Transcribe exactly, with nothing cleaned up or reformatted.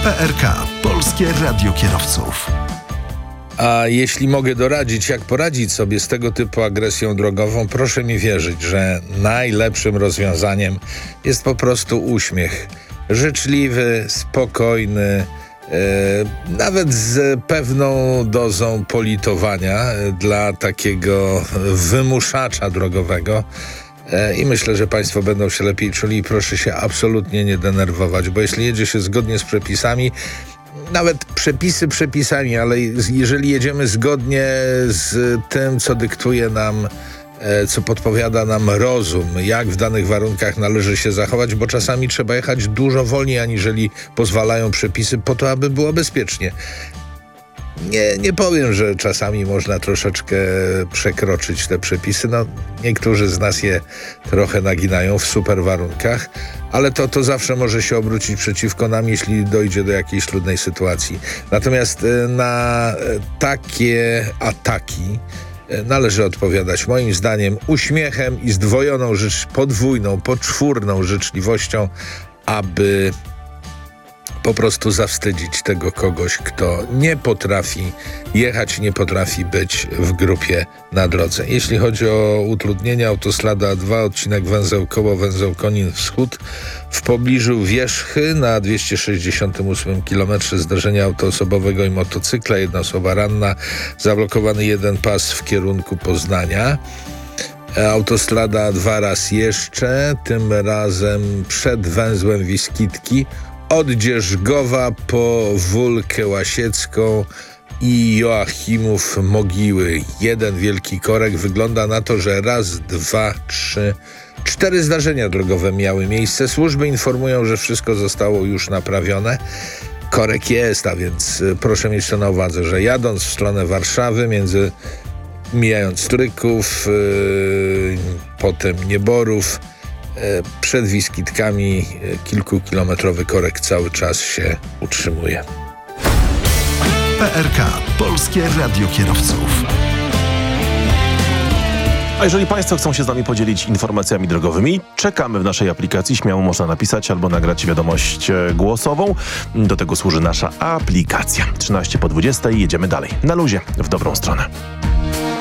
P R K. Polskie Radio Kierowców. A jeśli mogę doradzić, jak poradzić sobie z tego typu agresją drogową, proszę mi wierzyć, że najlepszym rozwiązaniem jest po prostu uśmiech. Życzliwy, spokojny, e, nawet z pewną dozą politowania dla takiego wymuszacza drogowego. E, I myślę, że Państwo będą się lepiej czuli i proszę się absolutnie nie denerwować, bo jeśli jedzie się zgodnie z przepisami, nawet przepisy przepisami, ale jeżeli jedziemy zgodnie z tym, co dyktuje nam, co podpowiada nam rozum, jak w danych warunkach należy się zachować, bo czasami trzeba jechać dużo wolniej, aniżeli pozwalają przepisy, po to, aby było bezpiecznie. Nie, nie powiem, że czasami można troszeczkę przekroczyć te przepisy. No, niektórzy z nas je trochę naginają w super warunkach, ale to, to zawsze może się obrócić przeciwko nam, jeśli dojdzie do jakiejś trudnej sytuacji. Natomiast na takie ataki należy odpowiadać moim zdaniem uśmiechem i zdwojoną rzecz, podwójną, poczwórną życzliwością, aby po prostu zawstydzić tego kogoś, kto nie potrafi jechać, nie potrafi być w grupie na drodze. Jeśli chodzi o utrudnienia, autostrada A dwa, odcinek węzeł Koło, węzeł Konin Wschód, w pobliżu Wierzchy na dwieście sześćdziesiątym ósmym kilometrze zdarzenia autoosobowego i motocykla, jedna osoba ranna, zablokowany jeden pas w kierunku Poznania. Autostrada A dwa raz jeszcze, tym razem przed węzłem Wiskitki, od Dzierżgowa po Wólkę Łasiecką i Joachimów Mogiły. Jeden wielki korek. Wygląda na to, że raz, dwa, trzy, cztery zdarzenia drogowe miały miejsce. Służby informują, że wszystko zostało już naprawione. Korek jest, a więc proszę mieć to na uwadze, że jadąc w stronę Warszawy, między mijając Stryków, yy, potem Nieborów, przed Wiskitkami kilkukilometrowy korek cały czas się utrzymuje. P R K. Polskie Radio Kierowców. A jeżeli Państwo chcą się z nami podzielić informacjami drogowymi, czekamy w naszej aplikacji. Śmiało można napisać albo nagrać wiadomość głosową. Do tego służy nasza aplikacja. trzynaście po dwudziestej jedziemy dalej. Na luzie, w dobrą stronę.